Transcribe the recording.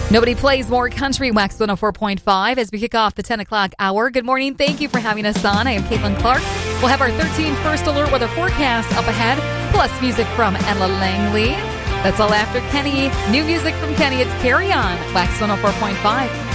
Nobody plays more country. Wax 104.5 as we kick off the 10 o'clock hour. Good morning. Thank you for having us on. I am Caitlin Clark. We'll have our 13 first alert weather forecast up ahead, plus music from Ella Langley. That's all after Kenny. New music from Kenny. It's Carry On. Wax 104.5.